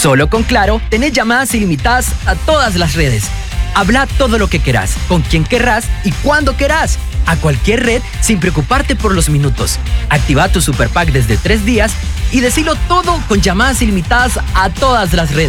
Solo con Claro, tenés llamadas ilimitadas a todas las redes. Habla todo lo que querás, con quien querrás y cuando querás. A cualquier red sin preocuparte por los minutos. Activa tu Super Pack desde 3 días y decilo todo con llamadas ilimitadas a todas las redes.